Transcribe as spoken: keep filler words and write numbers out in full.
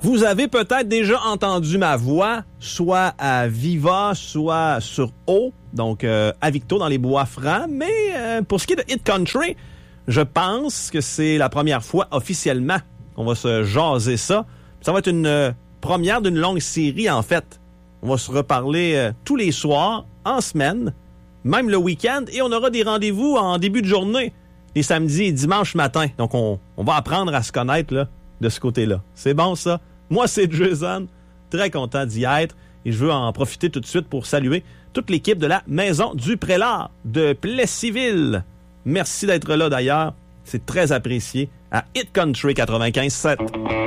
Vous avez peut-être déjà entendu ma voix, soit à Viva, soit sur O, donc euh, à Victo dans les Bois-Francs. Mais euh, pour ce qui est de Hit Country, je pense que c'est la première fois officiellement qu'on va se jaser ça. Ça va être une euh, première d'une longue série, en fait. On va se reparler euh, tous les soirs, en semaine, même le week-end, et on aura des rendez-vous en début de journée, les samedis et dimanches matin. Donc, on, on va apprendre à se connaître là, de ce côté-là. C'est bon, ça? Moi, c'est Jason. Très content d'y être. Et je veux en profiter tout de suite pour saluer toute l'équipe de la Maison du Prélat de Plessisville. Merci d'être là, d'ailleurs. C'est très apprécié à Hit Country quatre-vingt-quinze sept.